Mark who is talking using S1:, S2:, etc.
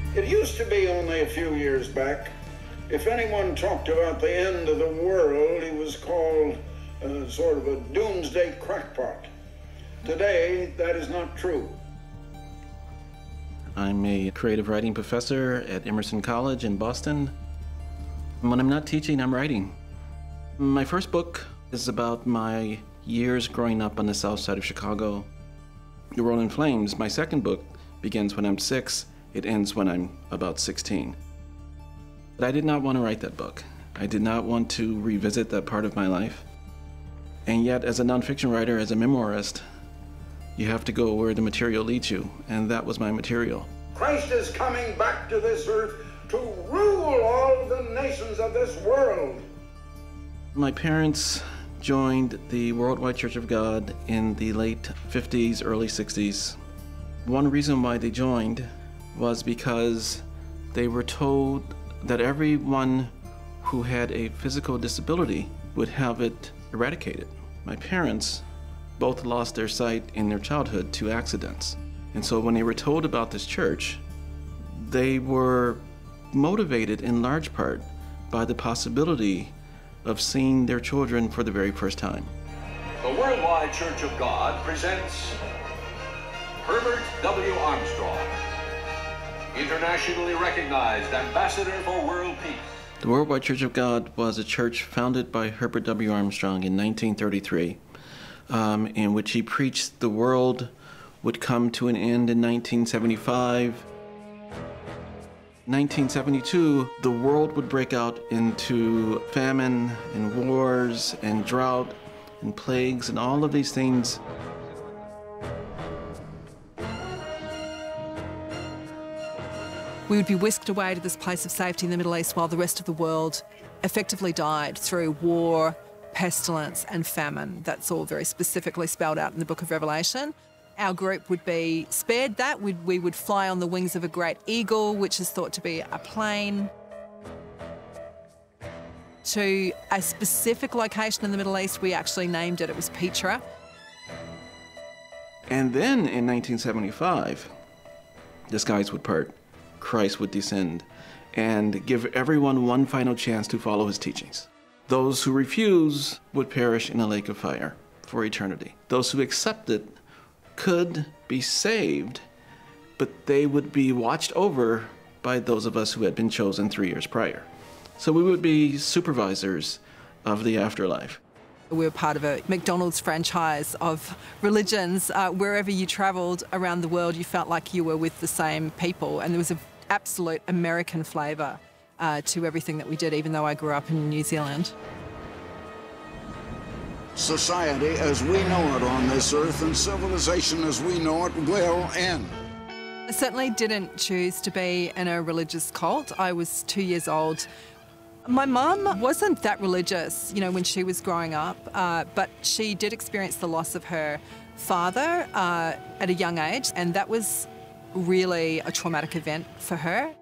S1: It used to be only a few years back, if anyone talked about the end of the world, he was called sort of a doomsday crackpot. Today, that is not true.
S2: I'm a creative writing professor at Emerson College in Boston. When I'm not teaching, I'm writing. My first book is about my years growing up on the south side of Chicago. The World in Flames, my second book, begins when I'm 6. It ends when I'm about 16. But I did not want to write that book. I did not want to revisit that part of my life. And yet, as a nonfiction writer, as a memoirist, you have to go where the material leads you, and that was my material.
S1: Christ is coming back to this earth to rule all the nations of this world.
S2: My parents joined the Worldwide Church of God in the late 50s, early 60s. One reason why they joined was because they were told that everyone who had a physical disability would have it eradicated. My parents both lost their sight in their childhood to accidents. And so when they were told about this church, they were motivated in large part by the possibility of seeing their children for the very first time.
S3: The Worldwide Church of God presents Herbert W. Armstrong, internationally recognized ambassador for world peace.
S2: The Worldwide Church of God was a church founded by Herbert W. Armstrong in 1933, in which he preached the world would come to an end in 1975. 1972, the world would break out into famine and wars and drought and plagues and all of these things.
S4: We would be whisked away to this place of safety in the Middle East while the rest of the world effectively died through war, pestilence and famine. That's all very specifically spelled out in the book of Revelation. Our group would be spared that. We would fly on the wings of a great eagle, which is thought to be a plane, to a specific location in the Middle East. We actually named it. It was Petra.
S2: And then in 1975, the skies would part. Christ would descend and give everyone one final chance to follow his teachings. Those who refuse would perish in a lake of fire for eternity. Those who accepted could be saved, but they would be watched over by those of us who had been chosen 3 years prior. So we would be supervisors of the afterlife.
S4: We were part of a McDonald's franchise of religions. Wherever you travelled around the world, you felt like you were with the same people, and there was an absolute American flavour to everything that we did, even though I grew up in New Zealand.
S1: Society as we know it on this earth and civilization as we know it will end.
S4: I certainly didn't choose to be in a religious cult. I was 2 years old. My mum wasn't that religious, you know, when she was growing up, but she did experience the loss of her father at a young age, and that was really a traumatic event for her.